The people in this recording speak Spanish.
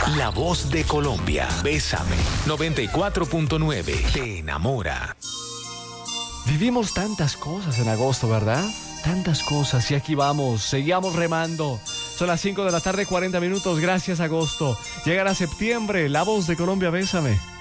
La voz de Colombia. Bésame. 94.9. Te enamora. Vivimos tantas cosas en agosto, ¿verdad? Tantas cosas y aquí vamos, seguimos remando. Son las 5 de la tarde, 40 minutos. Gracias, agosto. Llegará septiembre. La voz de Colombia, bésame.